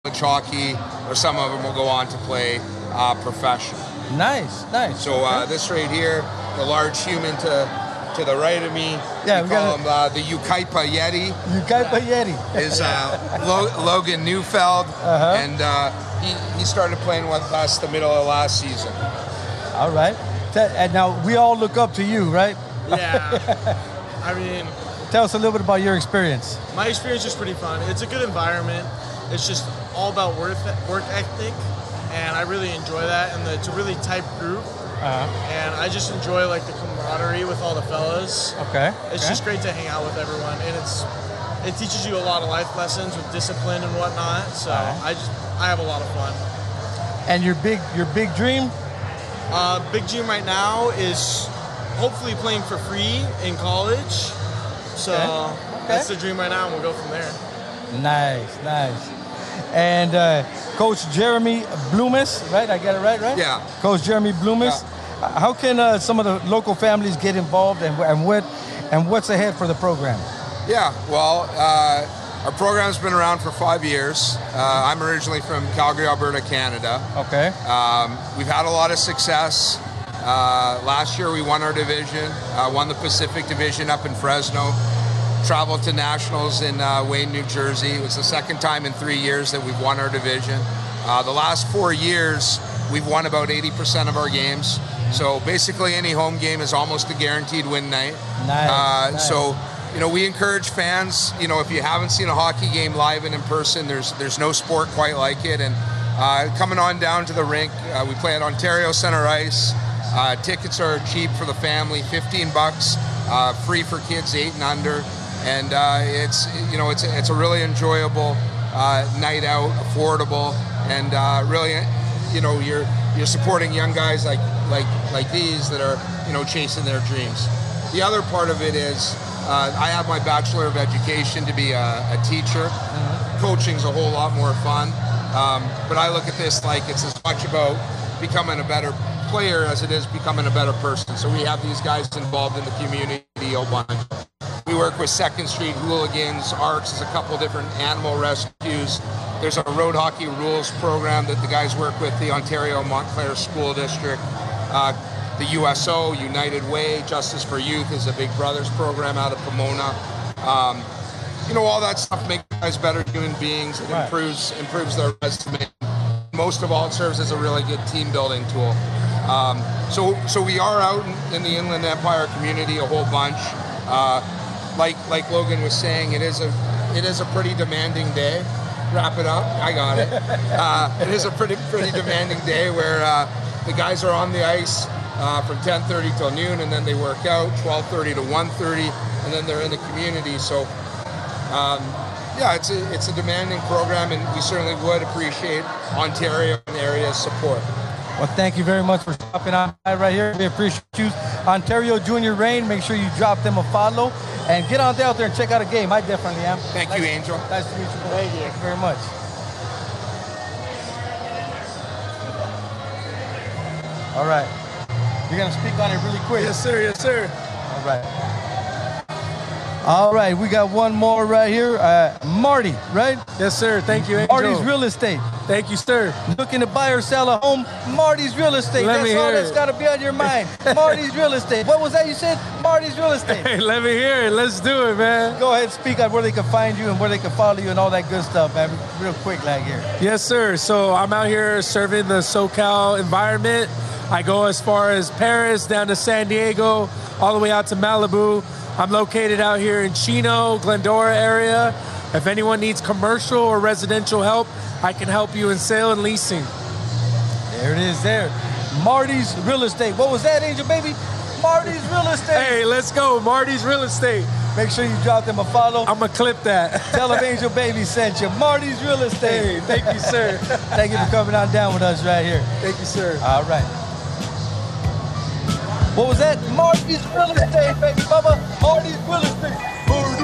college hockey, or some of them will go on to play professional. Nice, nice. So this right here, the large human to the right of me, we call him the Ukaipa Yeti. Ukaipa Yeti. Is Logan Neufeld, and he started playing with us the middle of last season. All right. And now we all look up to you, right? Yeah. I mean, tell us a little bit about your experience. My experience is pretty fun. It's a good environment. It's just all about work ethic, and I really enjoy that. And it's a really tight group, and I just enjoy like the camaraderie with all the fellas. Okay. It's just great to hang out with everyone, and it teaches you a lot of life lessons with discipline and whatnot. So I have a lot of fun. And your big dream? Big dream right now is hopefully playing for free in college. So that's the dream right now, and we'll go from there. Nice, nice. And Coach Jeremy Blumis, right? I got it right? Yeah. Coach Jeremy Blumis. Yeah. How can some of the local families get involved, and what's ahead for the program? Yeah, well, our program's been around for 5 years. I'm originally from Calgary, Alberta, Canada. Okay. We've had a lot of success. Last year we won our division, won the Pacific Division up in Fresno, traveled to nationals in Wayne, New Jersey. It was the second time in 3 years that we've won our division. The last 4 years, we've won about 80% of our games. So basically any home game is almost a guaranteed win night. Nice. So, we encourage fans, if you haven't seen a hockey game live and in person, there's no sport quite like it. And coming on down to the rink, we play at Ontario Center Ice. Tickets are cheap for the family, $15, free for kids 8 and under. And it's a really enjoyable night out, affordable, and really, you're supporting young guys like these that are chasing their dreams. The other part of it is I have my Bachelor of Education to be a teacher. Coaching's a whole lot more fun, but I look at this like it's as much about becoming a better player as it is becoming a better person. So we have these guys involved in the community a bunch. We work with Second Street Hooligans, ARCS, there's a couple different animal rescues. There's a road hockey rules program that the guys work with the Ontario Montclair School District. The USO, United Way, Justice for Youth is a Big Brothers program out of Pomona. All that stuff makes guys better human beings. It improves their resume. Most of all, it serves as a really good team building tool. So we are out in the Inland Empire community a whole bunch. Like Logan was saying, it is a pretty demanding day. Wrap it up. I got it. It is a pretty demanding day where the guys are on the ice from 10:30 till noon, and then they work out 12:30 to 1:30, and then they're in the community. So it's a demanding program, and we certainly would appreciate Ontario and the area's support. Well, thank you very much for stopping on right here. We appreciate you. Ontario Junior Reign, make sure you drop them a follow and get on out there and check out a game. I definitely am. Thank you, Angel. Nice to meet you. Thank you very much. All right. You're going to speak on it really quick. Yes, sir. Yes, sir. All right. All right, we got one more right here. Marty, right? Yes, sir. Thank you, Angel. Marty's Real Estate. Thank you, sir. Looking to buy or sell a home? Marty's Real Estate. That's all that's got to be on your mind. Marty's Real Estate. What was that you said? Marty's Real Estate. Hey, let me hear it. Let's do it, man. Go ahead, speak on where they can find you and where they can follow you and all that good stuff, man. Real quick, like here. Yes, sir. So I'm out here serving the SoCal environment. I go as far as Paris, down to San Diego, all the way out to Malibu. I'm located out here in Chino, Glendora area. If anyone needs commercial or residential help, I can help you in sale and leasing. There it is there. Marty's Real Estate. What was that, Angel Baby? Marty's Real Estate. Hey, let's go. Marty's Real Estate. Make sure you drop them a follow. I'm going to clip that. Tell them Angel Baby sent you. Marty's Real Estate. Hey, thank you, sir. Thank you for coming on down with us right here. Thank you, sir. All right. What was that? Marty's Real Estate, baby, Bubba. Marty's Real Estate.